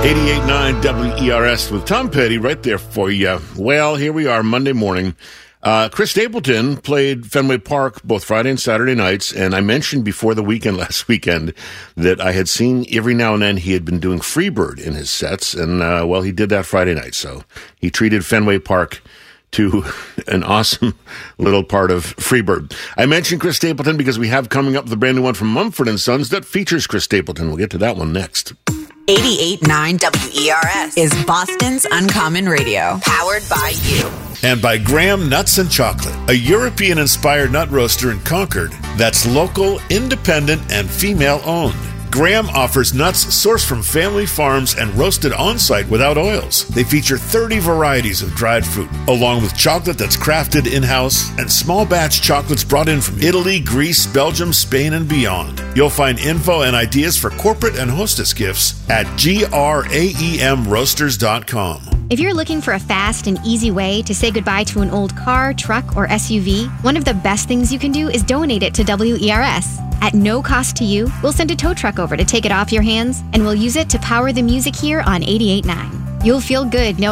88.9 WERS with Tom Petty right there for you. Well, here we are, Monday morning. Chris Stapleton played Fenway Park both Friday and Saturday nights, and I mentioned before the weekend, last weekend, that I had seen every now and then he had been doing Freebird in his sets, and, well, he did that Friday night, so he treated Fenway Park to an awesome little part of Freebird. I mentioned Chris Stapleton because we have coming up the brand new one from Mumford & Sons that features Chris Stapleton. We'll get to that one next. 88.9 WERS is Boston's Uncommon Radio, powered by you. And by Graham Nuts and Chocolate, a European-inspired nut roaster in Concord that's local, independent, and female-owned. Graham offers nuts sourced from family farms and roasted on-site without oils. They feature 30 varieties of dried fruit, along with chocolate that's crafted in-house and small batch chocolates brought in from Italy, Greece, Belgium, Spain, and beyond. You'll find info and ideas for corporate and hostess gifts at graemroasters.com. If you're looking for a fast and easy way to say goodbye to an old car, truck, or SUV, one of the best things you can do is donate it to WERS. At no cost to you, we'll send a tow truck over to take it off your hands, and we'll use it to power the music here on 88.9. You'll feel good knowing